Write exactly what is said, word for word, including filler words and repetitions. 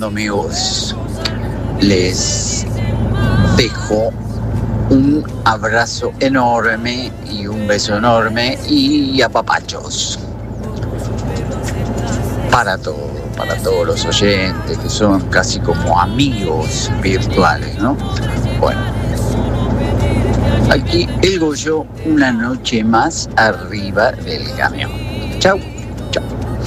escuchando mi voz. Les dejo un abrazo enorme y un beso enorme y apapachos para todos, para todos los oyentes que son casi como amigos virtuales, ¿no? Bueno, aquí el Goyo, una noche más arriba del camión. Chau.